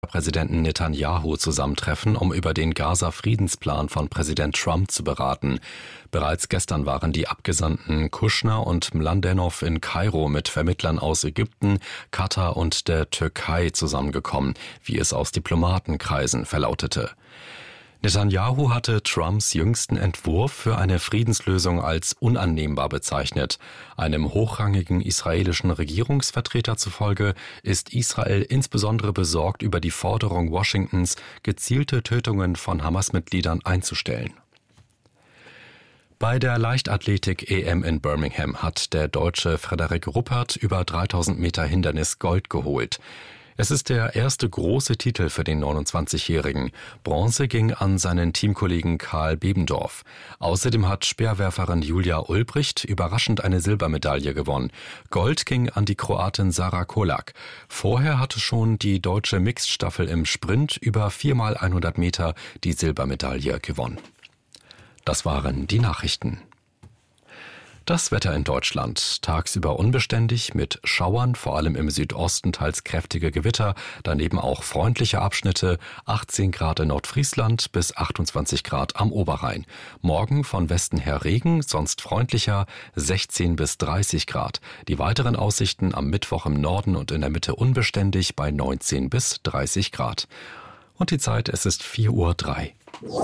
Präsidenten Netanyahu zusammentreffen, um über den Gaza-Friedensplan von Präsident Trump zu beraten. Bereits gestern waren die Abgesandten Kushner und Mladenov in Kairo mit Vermittlern aus Ägypten, Katar und der Türkei zusammengekommen, wie es aus Diplomatenkreisen verlautete. Netanyahu hatte Trumps jüngsten Entwurf für eine Friedenslösung als unannehmbar bezeichnet. Einem hochrangigen israelischen Regierungsvertreter zufolge ist Israel insbesondere besorgt über die Forderung Washingtons, gezielte Tötungen von Hamas-Mitgliedern einzustellen. Bei der Leichtathletik-EM in Birmingham hat der Deutsche Frederik Ruppert über 3000 Meter Hindernis Gold geholt. Es ist der erste große Titel für den 29-Jährigen. Bronze ging an seinen Teamkollegen Karl Bebendorf. Außerdem hat Speerwerferin Julia Ulbricht überraschend eine Silbermedaille gewonnen. Gold ging an die Kroatin Sara Kolak. Vorher hatte schon die deutsche Mixed-Staffel im Sprint über 4x100 Meter die Silbermedaille gewonnen. Das waren die Nachrichten. Das Wetter in Deutschland. Tagsüber unbeständig mit Schauern, vor allem im Südosten teils kräftige Gewitter, daneben auch freundliche Abschnitte, 18 Grad in Nordfriesland bis 28 Grad am Oberrhein. Morgen von Westen her Regen, sonst freundlicher, 16 bis 30 Grad. Die weiteren Aussichten am Mittwoch im Norden und in der Mitte unbeständig bei 19 bis 30 Grad. Und die Zeit, es ist 4:03 Uhr.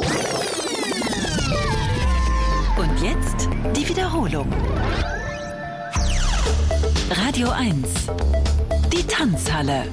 Und jetzt die Wiederholung. Radio 1, die Tanzhalle.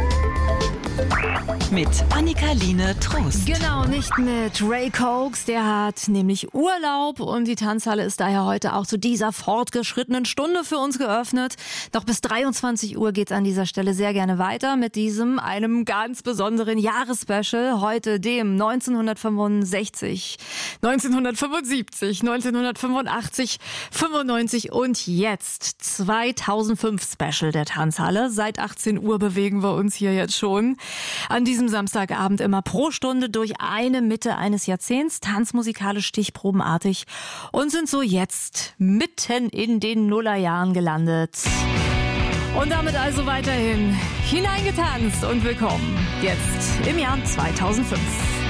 Mit Annika-Line Trost. Genau, nicht mit Ray Cokes, der hat nämlich Urlaub und die Tanzhalle ist daher heute auch zu dieser fortgeschrittenen Stunde für uns geöffnet. Doch bis 23 Uhr geht's an dieser Stelle sehr gerne weiter mit einem ganz besonderen Jahresspecial. Heute dem 1965, 1975, 1985, 95 und jetzt 2005 Special der Tanzhalle. Seit 18 Uhr bewegen wir uns hier jetzt schon. An diesem Samstagabend immer pro Stunde durch eine Mitte eines Jahrzehnts, tanzmusikalisch stichprobenartig und sind so jetzt mitten in den Nullerjahren gelandet. Und damit also weiterhin hineingetanzt und willkommen jetzt im Jahr 2005.